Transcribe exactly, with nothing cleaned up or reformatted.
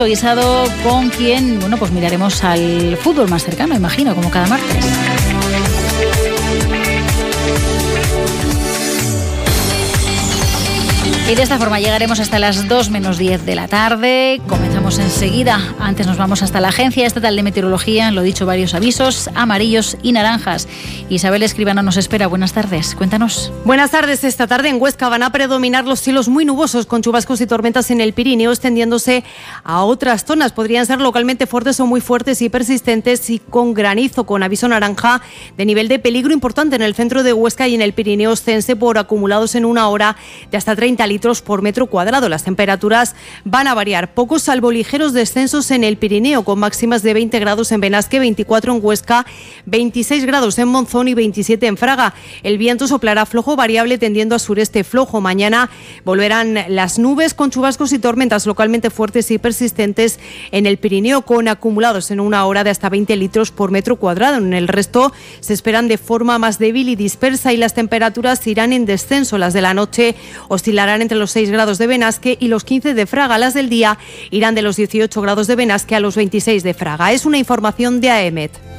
Guisado, con quien, bueno, pues miraremos al fútbol más cercano, imagino, como cada martes. Y de esta forma llegaremos hasta las dos menos diez de la tarde. Comenzamos enseguida. Antes nos vamos hasta la Agencia Estatal de Meteorología. Lo dicho, varios avisos, amarillos y naranjas. Isabel Escribano nos espera. Buenas tardes. Cuéntanos. Buenas tardes. Esta tarde en Huesca van a predominar los cielos muy nubosos con chubascos y tormentas en el Pirineo, extendiéndose a otras zonas. Podrían ser localmente fuertes o muy fuertes y persistentes, y con granizo, con aviso naranja de nivel de peligro importante en el centro de Huesca y en el Pirineo Ostense por acumulados en una hora de hasta treinta litros por metro cuadrado. Las temperaturas van a variar poco, salvo ligeros descensos en el Pirineo, con máximas de veinte grados en Benasque, veinticuatro en Huesca, veintiséis grados en Monzón y veintisiete en Fraga. El viento soplará flojo variable tendiendo a sureste flojo. Mañana volverán las nubes con chubascos y tormentas localmente fuertes y persistentes en el Pirineo, con acumulados en una hora de hasta veinte litros por metro cuadrado. En el resto se esperan de forma más débil y dispersa, y las temperaturas irán en descenso. Las de la noche oscilarán entre los seis grados de Benasque y los quince de Fraga. Las del día irán de los dieciocho grados de Benasque a los veintiséis de Fraga. Es una información de AEMET.